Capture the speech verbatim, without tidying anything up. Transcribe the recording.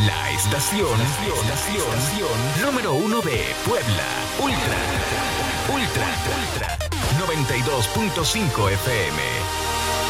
La estación, estación, estación número uno de Puebla. Ultra, Ultra, Ultra, noventa y dos punto cinco F M.